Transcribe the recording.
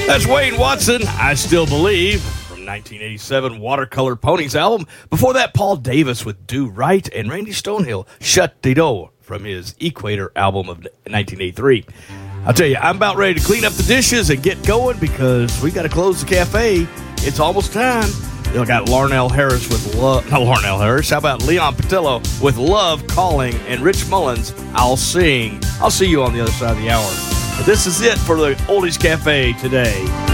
That's Wayne Watson, I Still Believe, from 1987 Watercolor Ponies album. Before that, Paul Davis with Do Right, and Randy Stonehill, Shut the Door, from his Equator album of 1983. I'll tell you, I'm about ready to clean up the dishes and get going because we got to close the cafe. It's almost time. I got Larnell Harris with Love. Not Larnell Harris. How about Leon Patillo with Love Calling, and Rich Mullins, I'll Sing. I'll see you on the other side of the hour. But this is it for the Oldies Cafe today.